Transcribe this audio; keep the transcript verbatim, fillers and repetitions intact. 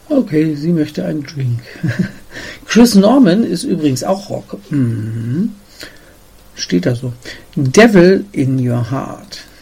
Okay, sie möchte einen Drink. Chris Norman ist übrigens auch Rock. Mhm. Steht da so. Devil in Your Heart.